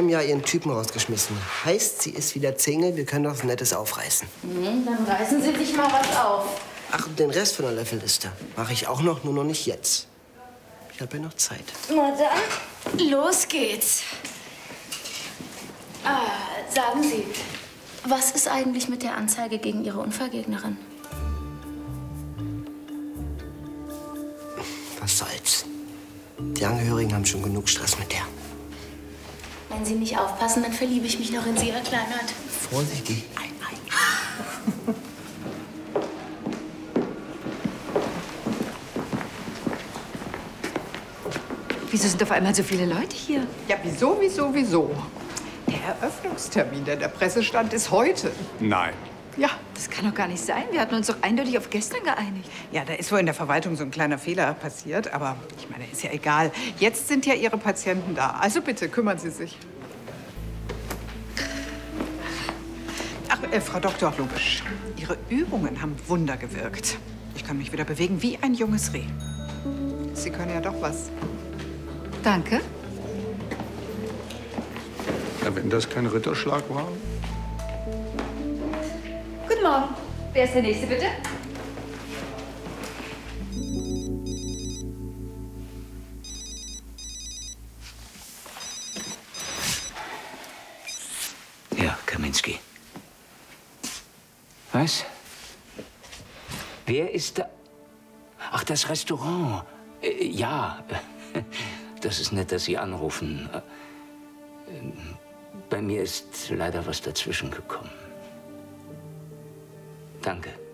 halben Jahr ihren Typen rausgeschmissen. Heißt, sie ist wieder Single, wir können doch was Nettes aufreißen. Dann reißen Sie sich mal was auf. Ach, und den Rest von der Löffelliste mache ich auch noch, nur noch nicht jetzt. Ich habe ja noch Zeit. Na dann, los geht's. Sagen Sie, was ist eigentlich mit der Anzeige gegen Ihre Unfallgegnerin? Was soll's? Die Angehörigen haben schon genug Stress mit der. Wenn Sie nicht aufpassen, dann verliebe ich mich noch in Sie, Herr Kleinert. Vorsichtig. Wieso sind auf einmal so viele Leute hier? Ja, wieso? Der Eröffnungstermin, der Pressestand ist heute. Nein. Ja. Das kann doch gar nicht sein. Wir hatten uns doch eindeutig auf gestern geeinigt. Ja, da ist wohl in der Verwaltung so ein kleiner Fehler passiert, aber ich meine, ist ja egal. Jetzt sind ja Ihre Patienten da. Also bitte, kümmern Sie sich. Ach, Frau Dr. Lobisch, Ihre Übungen haben Wunder gewirkt. Ich kann mich wieder bewegen wie ein junges Reh. Sie können ja doch was. Danke. Ja, wenn das kein Ritterschlag war. Guten Morgen. Wer ist der Nächste, bitte? Ja, Kaminski. Was? Wer ist da? Ach, das Restaurant. Ja, das ist nett, dass Sie anrufen. Bei mir ist leider was dazwischen gekommen. Danke.